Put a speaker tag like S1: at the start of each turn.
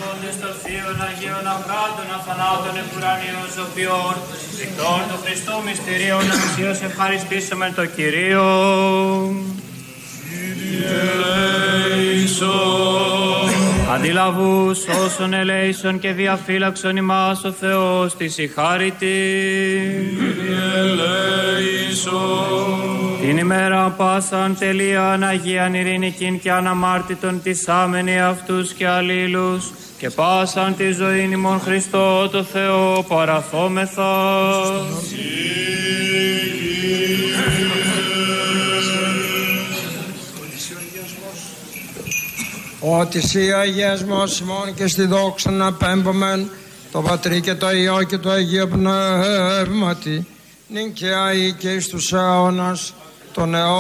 S1: Προσφόντες των θείων Αγίων Αχράντων αθανάτων επουρανίων ζωπιών, δικτών του Χριστού μυστηρίων αμυσίως ευχαριστήσομεν το Κυρίο. Αντιλαβούς όσων ελέησον και διαφύλαξον ημάς ο Θεός της η χάρητη. Την ημέρα πάσαν τελείαν Αγίαν ειρηνικήν και αναμάρτητον της άμενοι αυτούς και αλλήλους και πάσαν τη ζωήν ημών Χριστό το Θεό παραθόμεθα.
S2: Ότι σοι αγιασμός ημών και στη δόξα να πέμπομεν το Πατρί και το Υιό και το Αγίο Πνεύματι νυν και αεί και εις τους αιώνας των αιώνων.